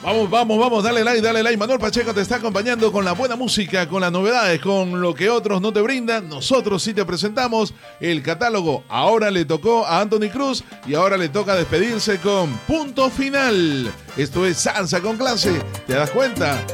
Vamos, dale like. Manuel Pacheco te está acompañando con la buena música, con las novedades, con lo que otros no te brindan. Nosotros sí te presentamos el catálogo. Ahora le tocó a Anthony Cruz y ahora le toca despedirse con Punto Final. Esto es Salsa con Clase. ¿Te das cuenta?